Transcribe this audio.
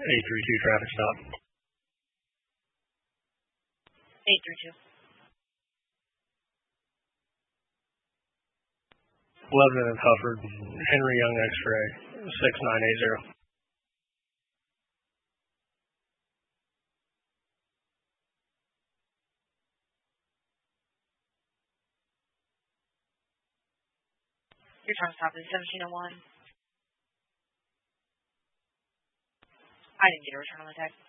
832 traffic stop. 832. 11 and Hufford, Henry Young X-ray, 6980. Your time stop is 1701. I didn't get a return on the text.